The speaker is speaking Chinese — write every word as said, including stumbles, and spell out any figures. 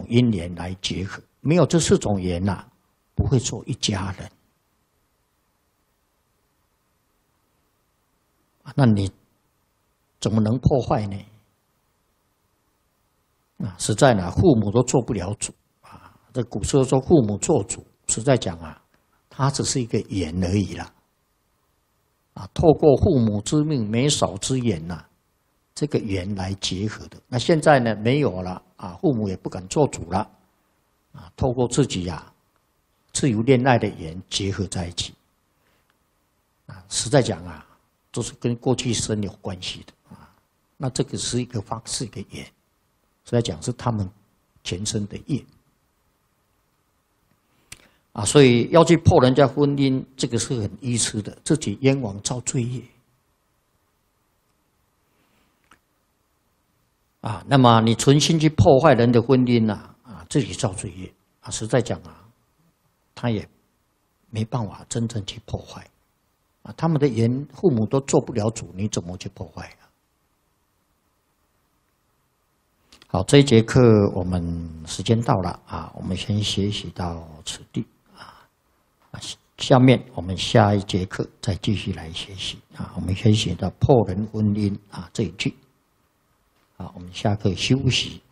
因缘来结合，没有这四种缘呐、啊，不会做一家人。那你怎么能破坏呢？啊，实在呢，父母都做不了主啊。这古时候说父母做主，实在讲啊，它只是一个缘而已啦。啊，透过父母之命、媒妁之言呐、啊，这个缘来结合的。那现在呢，没有了啊，父母也不敢做主了啊，透过自己呀、啊，自由恋爱的缘结合在一起。啊，实在讲啊，都是跟过去生有关系的啊。那这个是一个方式，一个缘。实在讲是他们前生的业啊，所以要去破人家婚姻，这个是很愚痴的，自己冤枉造罪业啊。那么你存心去破坏人的婚姻呐、啊，啊，自己造罪业啊。实在讲啊，他也没办法真正去破坏啊。他们的缘，父母都做不了主，你怎么去破坏啊？好，这一节课我们时间到了啊，我们先学习到此地啊。下面我们下一节课再继续来学习啊。我们先学到破人婚姻啊这一句。好，我们下课休息。